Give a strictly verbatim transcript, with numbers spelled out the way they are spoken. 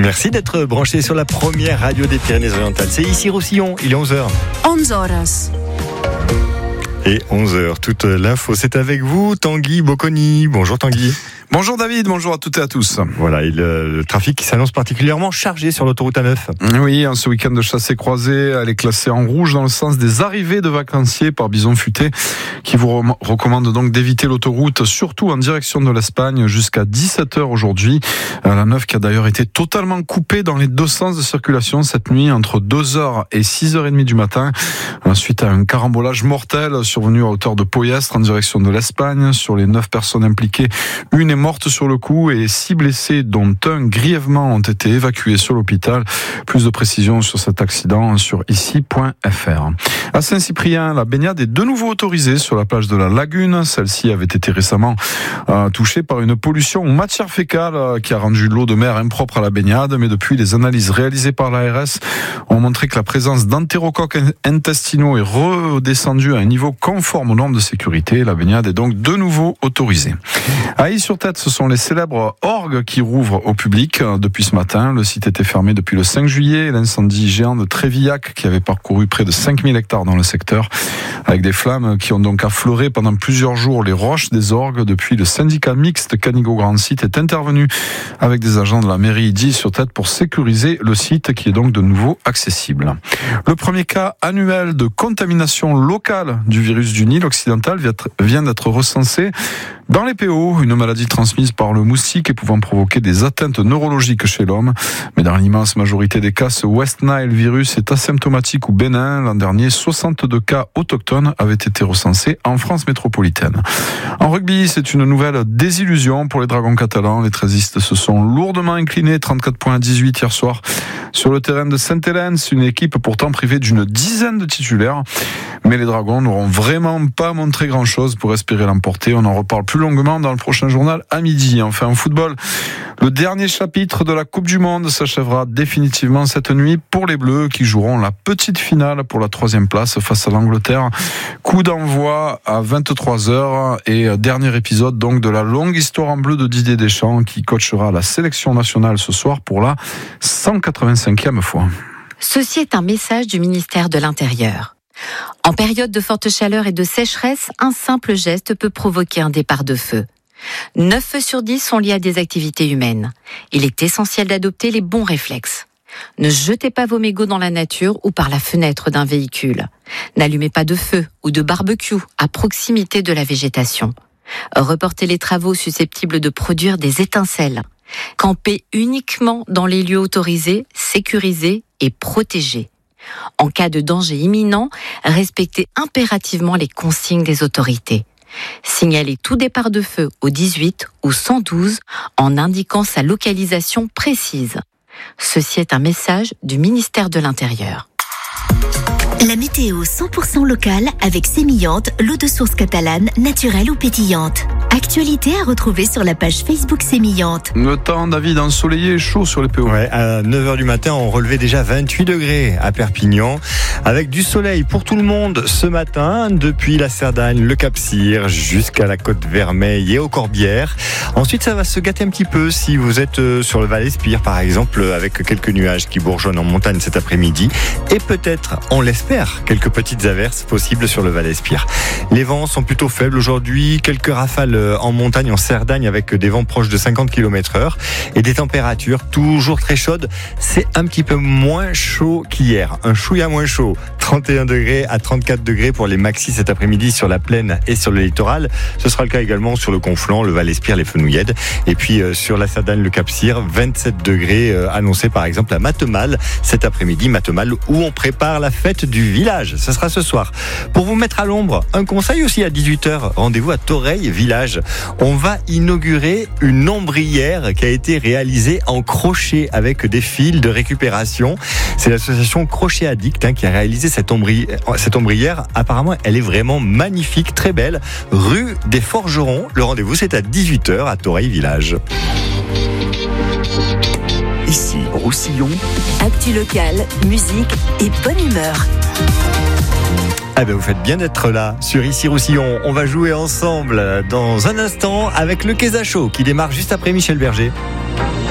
Merci d'être branché sur la première radio des Pyrénées-Orientales. C'est ici Roussillon, il est onze heures. onze horas. Et onze heures, toute l'info, c'est avec vous, Tanguy Bocconi. Bonjour Tanguy. Bonjour David, bonjour à toutes et à tous. Voilà, et le, le trafic qui s'annonce particulièrement chargé sur l'autoroute A neuf. Oui, ce week-end de chassé-croisé, elle est classée en rouge dans le sens des arrivées de vacanciers par Bison Futé, qui vous re- recommande donc d'éviter l'autoroute, surtout en direction de l'Espagne, jusqu'à dix-sept heures aujourd'hui. La neuf qui a d'ailleurs été totalement coupée dans les deux sens de circulation cette nuit, entre deux heures et six heures trente du matin, suite à un carambolage mortel survenu à hauteur de Poyestre en direction de l'Espagne. Sur les neuf personnes impliquées, une est morte sur le coup et six blessés, dont un grièvement, ont été évacués sur l'hôpital. Plus de précisions sur cet accident sur ici point f r. À Saint-Cyprien, la baignade est de nouveau autorisée sur la plage de la Lagune. Celle-ci avait été récemment euh, touchée par une pollution aux matières fécales euh, qui a rendu l'eau de mer impropre à la baignade. Mais depuis, les analyses réalisées par l'A R S ont montré que la présence d'entérocoques intestinaux est redescendue à un niveau conforme aux normes de sécurité. La baignade est donc de nouveau autorisée. À Ailly-sur-Tête, ce sont les célèbres orgues qui rouvrent au public depuis ce matin. Le site était fermé depuis le cinq juillet. L'incendie géant de Trévillac, qui avait parcouru près de cinq mille hectares dans le secteur, avec des flammes qui ont donc affleuré pendant plusieurs jours les roches des orgues. Depuis, le syndicat mixte Canigo Grand Site est intervenu avec des agents de la mairie d'Ailly-sur-Tête pour sécuriser le site, qui est donc de nouveau accessible. Le premier cas annuel de contamination locale du virus du Nil occidental vient d'être recensé dans les P O, une maladie transmise par le moustique et pouvant provoquer des atteintes neurologiques chez l'homme. Mais dans l'immense majorité des cas, ce West Nile virus est asymptomatique ou bénin. L'an dernier, soixante-deux cas autochtones avaient été recensés en France métropolitaine. En rugby, c'est une nouvelle désillusion pour les Dragons catalans. Les treizistes se sont lourdement inclinés, trente-quatre points à dix-huit hier soir, sur le terrain de Sainte-Hélène. C'est une équipe pourtant privée d'une dizaine de titulaires. Mais les Dragons n'auront vraiment pas montré grand-chose pour espérer l'emporter. On en reparle plus longuement dans le prochain journal à midi. Enfin, en football, le dernier chapitre de la Coupe du Monde s'achèvera définitivement cette nuit pour les Bleus, qui joueront la petite finale pour la troisième place face à l'Angleterre. Coup d'envoi à vingt-trois heures et dernier épisode donc de la longue histoire en bleu de Didier Deschamps, qui coachera la sélection nationale ce soir pour la cent quatre-vingt-cinquième fois. Ceci est un message du ministère de l'Intérieur. En période de forte chaleur et de sécheresse, un simple geste peut provoquer un départ de feu. neuf feux sur dix sont liés à des activités humaines. Il est essentiel d'adopter les bons réflexes. Ne jetez pas vos mégots dans la nature ou par la fenêtre d'un véhicule. N'allumez pas de feu ou de barbecue à proximité de la végétation. Reportez les travaux susceptibles de produire des étincelles. Campez uniquement dans les lieux autorisés, sécurisés et protégés. En cas de danger imminent, respectez impérativement les consignes des autorités. Signalez tout départ de feu au dix-huit ou cent douze en indiquant sa localisation précise. Ceci est un message du ministère de l'Intérieur. La météo cent pour cent locale avec Sémillante, l'eau de source catalane, naturelle ou pétillante. Actualité à retrouver sur la page Facebook Sémillante. Le temps, David, ensoleillé et chaud sur les P O. Ouais, à neuf heures du matin, on relevait déjà vingt-huit degrés à Perpignan, avec du soleil pour tout le monde ce matin, depuis la Cerdagne, le Cap-Cyr, jusqu'à la Côte-Vermeille et aux Corbières. Ensuite, ça va se gâter un petit peu si vous êtes sur le Val-Espire, par exemple, avec quelques nuages qui bourgeonnent en montagne cet après-midi. Et peut-être, on l'espère, quelques petites averses possibles sur le Val-Espire. Les vents sont plutôt faibles aujourd'hui, quelques rafales en montagne, en Cerdagne, avec des vents proches de cinquante kilomètres heure et des températures toujours très chaudes. C'est un petit peu moins chaud qu'hier, un chouïa moins chaud. trente et un degrés à trente-quatre degrés pour les maxis cet après-midi sur la plaine et sur le littoral. Ce sera le cas également sur le Conflent, le Val-Espire, les Fenouillèdes. Et puis euh, sur la Cerdagne, le Cap-Cyr, vingt-sept degrés euh, annoncés par exemple à Matemal cet après-midi. Matemal où on prépare la fête du village. Ce sera ce soir. Pour vous mettre à l'ombre, un conseil aussi à dix-huit heures. Rendez-vous à Toreil Village. On va inaugurer une ombrière qui a été réalisée en crochet avec des fils de récupération. C'est l'association Crochet Addict hein, qui a réalisé cette, ombri... cette ombrière. Apparemment, elle est vraiment magnifique, très belle. Rue des Forgerons. Le rendez-vous, c'est à dix-huit heures à Toreil Village. Ici, Roussillon. Actu locale, musique et bonne humeur. Ah ben vous faites bien d'être là sur Ici Roussillon. On va jouer ensemble dans un instant avec le Quai Zachot qui démarre juste après Michel Berger.